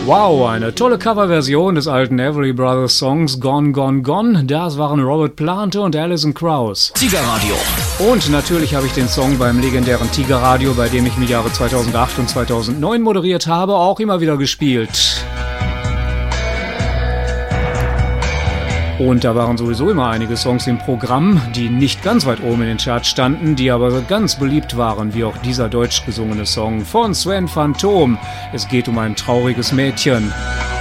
Wow, eine tolle Coverversion des alten Everly Brothers Songs Gone, Gone, Gone. Das waren Robert Plant und Alison Krauss. Tiger-Radio. Und natürlich habe ich den Song beim legendären Tiger-Radio, bei dem ich im Jahre 2008 und 2009 moderiert habe, auch immer wieder gespielt. Und da waren sowieso immer einige Songs im Programm, die nicht ganz weit oben in den Charts standen, die aber ganz beliebt waren, wie auch dieser deutsch gesungene Song von Sven Phantom. Es geht um ein trauriges Mädchen.